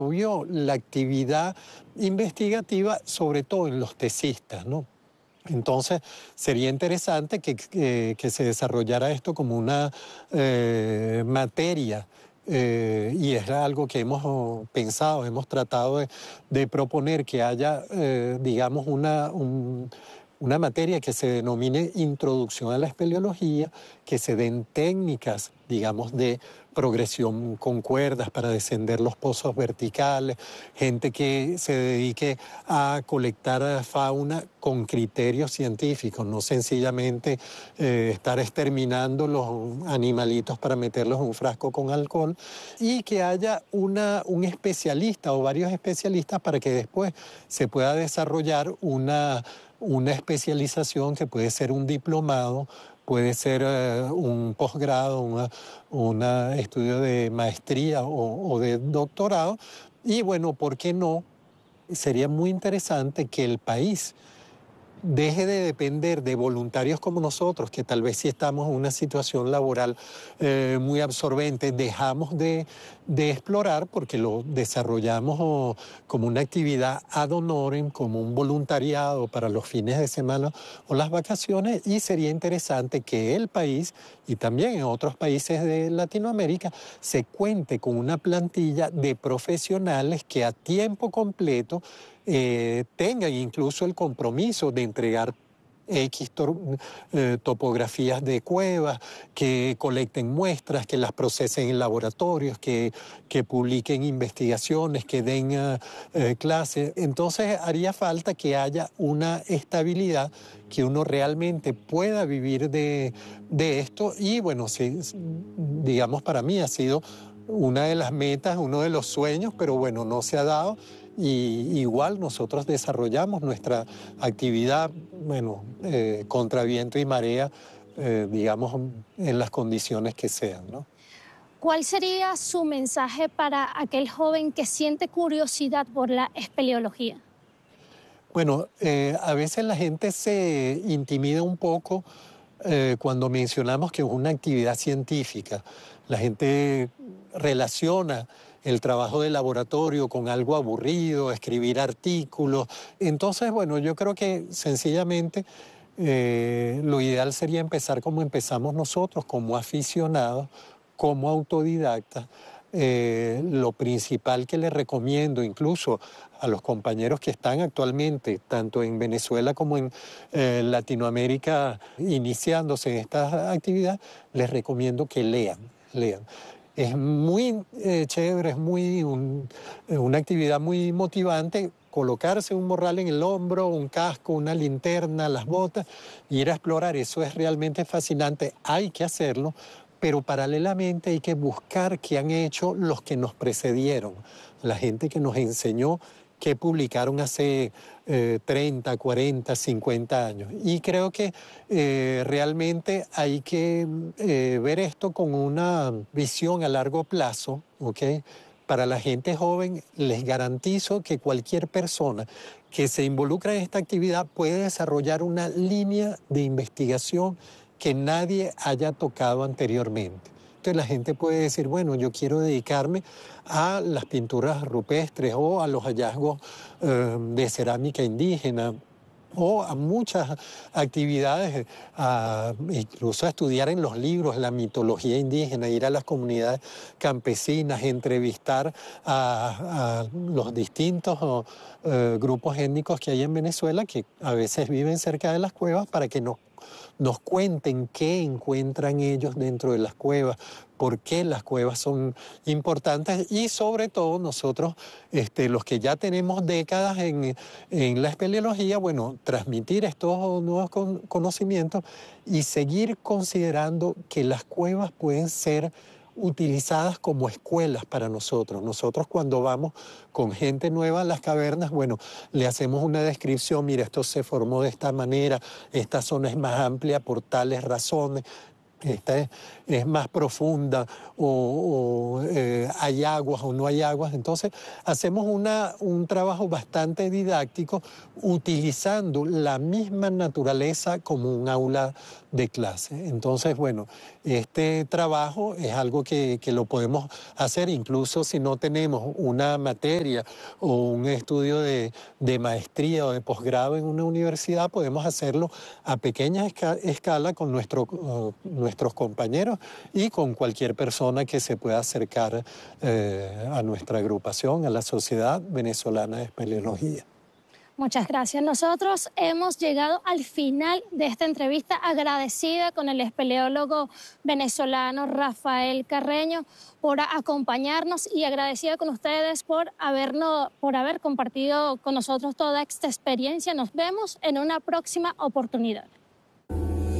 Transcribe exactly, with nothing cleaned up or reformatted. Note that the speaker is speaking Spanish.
Vio la actividad investigativa, sobre todo en los tesistas, ¿no? Entonces, sería interesante que, que, que se desarrollara esto como una eh, materia, eh, y es algo que hemos oh, pensado, hemos tratado de, de proponer que haya, eh, digamos, una, un, una materia que se denomine Introducción a la Espeleología, que se den técnicas, digamos, de progresión con cuerdas para descender los pozos verticales, gente que se dedique a colectar fauna con criterios científicos, no sencillamente eh, estar exterminando los animalitos para meterlos en un frasco con alcohol, y que haya una, un especialista o varios especialistas para que después se pueda desarrollar una, una especialización que puede ser un diplomado, puede ser uh, un posgrado, un estudio de maestría o, o de doctorado, y bueno, ¿por qué no? Sería muy interesante que el país deje de depender de voluntarios como nosotros, que tal vez si estamos en una situación laboral eh, muy absorbente, dejamos de, de explorar porque lo desarrollamos oh, como una actividad ad honorem, como un voluntariado para los fines de semana o las vacaciones, y sería interesante que el país y también en otros países de Latinoamérica se cuente con una plantilla de profesionales que a tiempo completo Eh, tengan incluso el compromiso de entregar X eh, topografías de cuevas, que colecten muestras, que las procesen en laboratorios, que, que publiquen investigaciones, que den uh, eh, clases. Entonces haría falta que haya una estabilidad, que uno realmente pueda vivir de, de esto, y bueno, si, digamos, para mí ha sido una de las metas, uno de los sueños, pero bueno, no se ha dado. Y igual nosotros desarrollamos nuestra actividad, bueno, eh, contra viento y marea, eh, digamos, en las condiciones que sean, ¿no? ¿Cuál sería su mensaje para aquel joven que siente curiosidad por la espeleología? Bueno, eh, a veces la gente se intimida un poco eh, cuando mencionamos que es una actividad científica. La gente relaciona el trabajo de laboratorio con algo aburrido, escribir artículos. Entonces, bueno, yo creo que sencillamente eh, lo ideal sería empezar como empezamos nosotros, como aficionados, como autodidactas. Eh, lo principal que les recomiendo, incluso a los compañeros que están actualmente, tanto en Venezuela como en eh, Latinoamérica, iniciándose en esta actividad, les recomiendo que lean, lean. Es muy eh, chévere, es muy un, una actividad muy motivante colocarse un morral en el hombro, un casco, una linterna, las botas, y ir a explorar. Eso es realmente fascinante, hay que hacerlo, pero paralelamente hay que buscar qué han hecho los que nos precedieron, la gente que nos enseñó, que publicaron hace eh, treinta, cuarenta, cincuenta años. Y creo que eh, realmente hay que eh, ver esto con una visión a largo plazo, ¿ok? Para la gente joven les garantizo que cualquier persona que se involucra en esta actividad puede desarrollar una línea de investigación que nadie haya tocado anteriormente. Entonces la gente puede decir, bueno, yo quiero dedicarme a las pinturas rupestres o a los hallazgos eh, de cerámica indígena, o a muchas actividades, a, incluso a estudiar en los libros la mitología indígena, ir a las comunidades campesinas, entrevistar a, a los distintos uh, grupos étnicos que hay en Venezuela, que a veces viven cerca de las cuevas, para que nos nos cuenten qué encuentran ellos dentro de las cuevas, por qué las cuevas son importantes, y sobre todo nosotros, este, los que ya tenemos décadas en, en la espeleología, bueno, transmitir estos nuevos con, conocimientos y seguir considerando que las cuevas pueden ser utilizadas como escuelas para nosotros. Nosotros cuando vamos con gente nueva a las cavernas, bueno, le hacemos una descripción, mira, esto se formó de esta manera, esta zona es más amplia por tales razones. esta es, es más profunda o, o eh, hay aguas o no hay aguas. Entonces hacemos una, un trabajo bastante didáctico utilizando la misma naturaleza como un aula de clase. Entonces, bueno, este trabajo es algo que, que lo podemos hacer incluso si no tenemos una materia o un estudio de, de maestría o de posgrado en una universidad, podemos hacerlo a pequeña esca escala con nuestro, uh, nuestros compañeros y con cualquier persona que se pueda acercar eh, a nuestra agrupación, a la Sociedad Venezolana de Espeleología. Muchas gracias. Nosotros hemos llegado al final de esta entrevista, agradecida con el espeleólogo venezolano Rafael Carreño por acompañarnos y agradecida con ustedes por, habernos, por haber compartido con nosotros toda esta experiencia. Nos vemos en una próxima oportunidad.